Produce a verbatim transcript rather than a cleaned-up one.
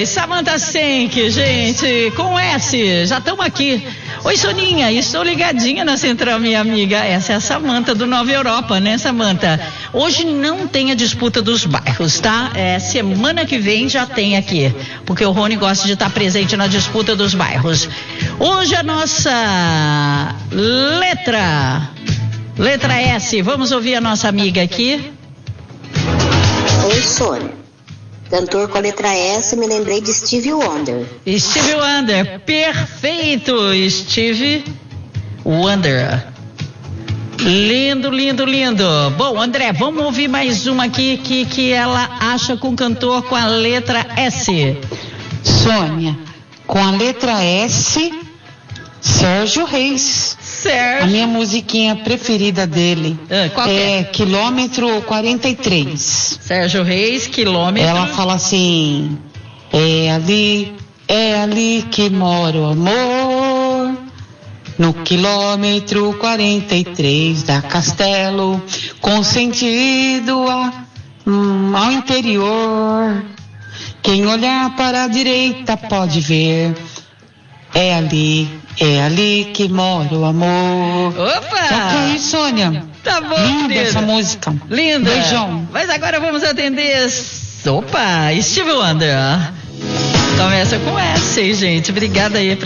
Oi, Samantha Senck, gente, com S, já estamos aqui. Oi, Soninha, estou ligadinha na Central, minha amiga. Essa é a Samantha do Nova Europa, né, Samantha? Hoje não tem a disputa dos bairros, tá? É, semana que vem já tem aqui, porque o Rony gosta de estar presente na disputa dos bairros. Hoje a nossa letra, letra S, vamos ouvir a nossa amiga aqui. Oi, Sônia. Cantor com a letra S, me lembrei de Stevie Wonder. Stevie Wonder, perfeito, Stevie Wonder. Lindo, lindo, lindo. Bom, André, vamos ouvir mais uma aqui que, que ela acha com o cantor com a letra S. Sônia, com a letra S, Sérgio Reis. Sérgio. A minha musiquinha preferida dele ah, qual é, é Quilômetro quarenta e três. Sérgio Reis, Quilômetro. Ela fala assim: é ali, é ali que mora o amor, no quilômetro quarenta e três da Castelo, com sentido a, hum, ao interior. Quem olhar para a direita pode ver. É ali, é ali que mora o amor. Opa! Toca aí, Sônia. Tá bom, linda querida. Essa música. Linda. Beijão. Mas agora vamos atender. Opa, Stevie Wonder. Começa com S, gente. Obrigada aí.